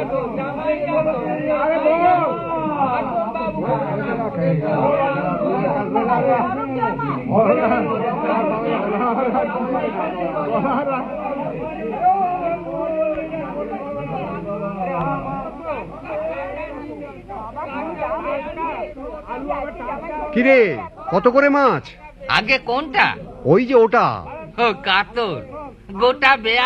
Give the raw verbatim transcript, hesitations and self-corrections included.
কিরে, কত করে মাছ? আগে কোনটা? ওই যে ওটা। ও কাতল, গোটা বেয়া